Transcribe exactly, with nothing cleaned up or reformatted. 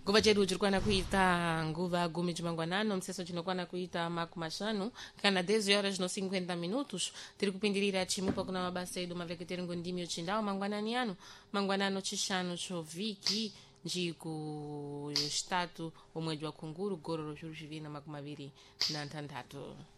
nguva chedu chirikwana kuita nguva gumi chimangwanano mseso chinokwana kuita maku mashanu kana dez horas no cinquenta minutos tiri kupindirira chimupa kuna mabasa edu maveketeri ngondimi ochindawo mangwanani anu mangwanano chishanu choviki njiku statu omwedzi wa khunguru gororo churu chiviri na makumi maviri na nthanthatu.